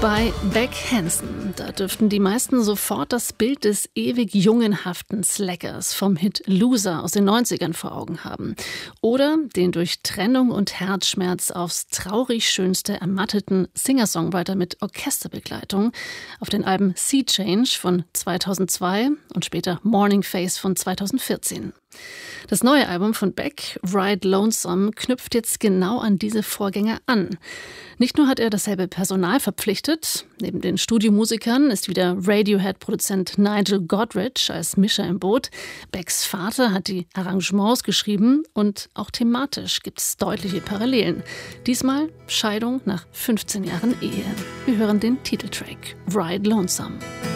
Bei Beck Hansen, da dürften die meisten sofort das Bild des ewig jungenhaften Slackers vom Hit Loser aus den 90ern vor Augen haben. Oder den durch Trennung und Herzschmerz aufs traurig Schönste ermatteten Singer-Songwriter mit Orchesterbegleitung auf den Alben Sea Change von 2002 und später Morning Face von 2014. Das neue Album von Beck, Ride Lonesome, knüpft jetzt genau an diese Vorgänger an. Nicht nur hat er dasselbe Personal verpflichtet, neben den Studiomusikern ist wieder Radiohead-Produzent Nigel Godrich als Mischer im Boot. Becks Vater hat die Arrangements geschrieben und auch thematisch gibt es deutliche Parallelen. Diesmal Scheidung nach 15 Jahren Ehe. Wir hören den Titeltrack Ride Lonesome.